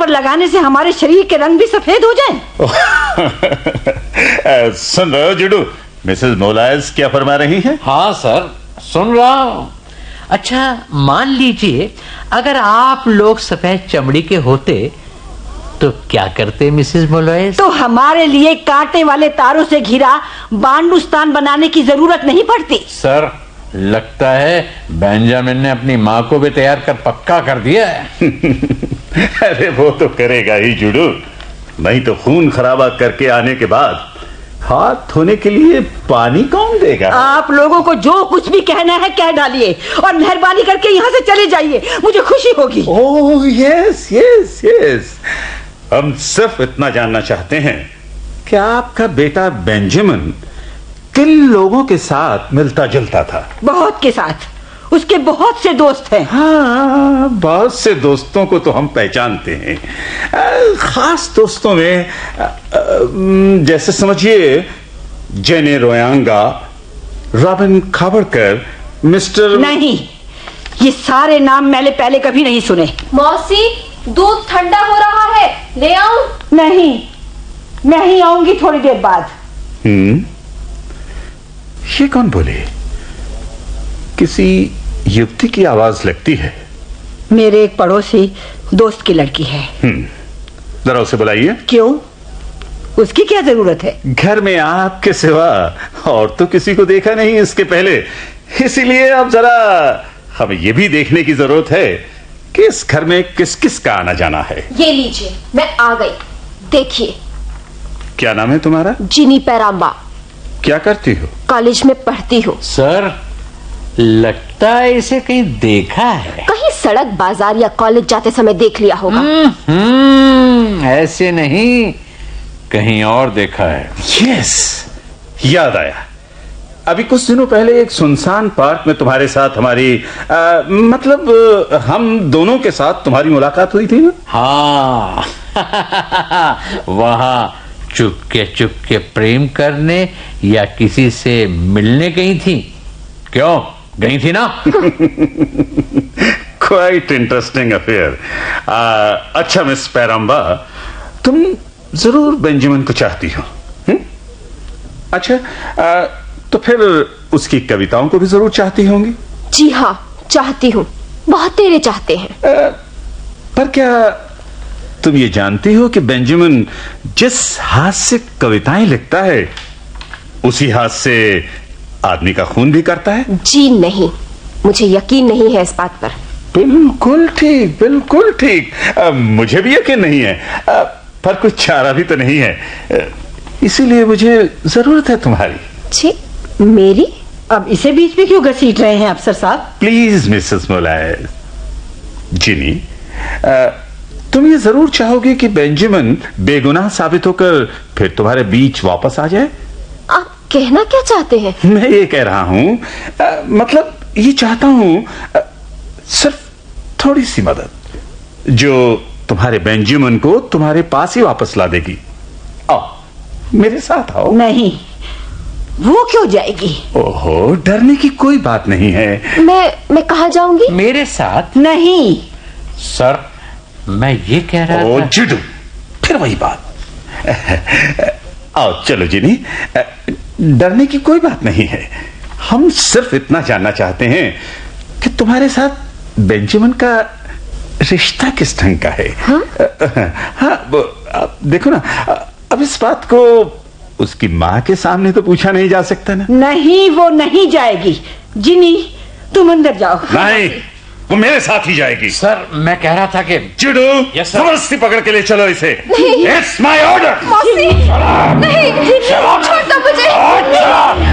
पर लगाने से हमारे शरीर के रंग भी सफेद हो जाएं? सुन रहे हो जुडू, मिसेस मोलायस क्या फरमा रही हैं? हाँ सर, सुन रहा हूं। अच्छा, मान लीजिए अगर आप लोग सफेद चमड़ी के होते तो क्या करते मिसेस मोलायस? तो हमारे लिए कांटे वाले तारों से घिरा बांडुस्तान बनाने की जरूरत नहीं पड़ती। सर, लगता है बेंजामिन ने अपनी माँ को भी तैयार कर पक्का कर दिया है। अरे वो तो करेगा ही जुडू, नहीं तो खून खराबा करके आने के बाद हाथ धोने के लिए पानी कौन देगा? आप लोगों को जो कुछ भी कहना है कह डालिए और मेहरबानी करके यहाँ से चले जाइए, मुझे खुशी होगी। ओह यस यस यस, हम सिर्फ इतना जानना चाहते हैं कि आपका बेटा बेंजामिन किन लोगों के साथ मिलता जुलता था? बहुत के साथ, उसके बहुत से दोस्त हैं। हाँ, बहुत से दोस्तों को तो हम पहचानते हैं। खास दोस्तों में जैसे समझिए जेने रोयांगा, रॉबिन खाबड़कर, मिस्टर... नहीं, ये सारे नाम मैंने पहले कभी नहीं सुने। मौसी, दूध ठंडा हो रहा है, ले आऊं? नहीं, मैं ही आऊंगी थोड़ी देर बाद। ये कौन बोले? किसी युवती की आवाज लगती है। मेरे एक पड़ोसी दोस्त की लड़की है। जरा उसे बुलाइए। क्यों? उसकी क्या जरूरत है? घर में आपके सिवा और तो किसी को देखा नहीं इसके पहले, इसीलिए अब जरा हमें यह भी देखने की जरूरत है कि इस घर में किस किस का आना जाना है। ये लीजिए, मैं आ गई। देखिए। क्या नाम है तुम्हारा? जिनी पेराम्बा। क्या करती हो? कॉलेज में पढ़ती हूँ। सर, लगता है इसे कहीं देखा है। कहीं सड़क, बाजार या कॉलेज जाते समय देख लिया होगा। ऐसे नहीं, कहीं और देखा है। यस, याद आया। अभी कुछ दिनों पहले एक सुनसान पार्क में तुम्हारे साथ हमारी मतलब हम दोनों के साथ तुम्हारी मुलाकात हुई थी ना? हाँ। वहां चुपके प्रेम करने या किसी से मिलने गई थी? क्यों, गई थी ना? Quite interesting affair. अच्छा मिस पेराम्बा, तुम जरूर बेंजामिन को चाहती हो? अच्छा, तो फिर उसकी कविताओं को भी जरूर चाहती होंगी? जी हाँ, चाहती हूँ। बहुत तेरे चाहते हैं। पर क्या तुम ये जानती हो कि बेंजामिन जिस हाथ से कविताएं लिखता है उसी हाथ से आदमी का खून भी करता है? जी नहीं, मुझे यकीन नहीं है इस बात पर। बिल्कुल ठीक, बिल्कुल ठीक। मुझे भी यकीन नहीं है, पर कुछ चारा भी तो नहीं है, इसीलिए मुझे जरूरत है तुम्हारी। जी, मेरी? अब इसे बीच में क्यों घसीट रहे हैं अफसर साहब? Please Mrs मोलायस। जिनी, तुम ये जरूर चाहोगे कि बेंजामिन बेगुनाह साबित होकर फिर तुम्हारे बीच वापस आ जाए? आप कहना क्या चाहते हैं? मैं ये कह रहा हूं, मतलब ये चाहता हूं सिर्फ थोड़ी सी मदद जो तुम्हारे बेंजामिन को तुम्हारे पास ही वापस ला देगी। आओ, मेरे साथ आओ। नहीं, वो क्यों जाएगी? ओहो, डरने की कोई बात नहीं है। मैं कहाँ जाऊंगी? मेरे साथ? नहीं सर, मैं ये कह रहा था। जुडू, फिर वही बात। आओ चलो जिनी, डरने की कोई बात नहीं है। हम सिर्फ इतना जानना चाहते हैं कि तुम्हारे साथ बेंजामिन का रिश्ता किस ढंग का है? हाँ, देखो ना, अब इस बात को उसकी माँ के सामने तो पूछा नहीं जा सकता ना? नहीं, वो नहीं जाएगी। जिनी, तुम अंदर जाओ। नहीं, वो मेरे साथ ही जाएगी। सर, मैं कह रहा था कि जुडू, यस सर। जबरदस्ती पकड़ के ले चलो इसे। नहीं। It's my order. मौसी, नहीं, छोड़ दो मुझे।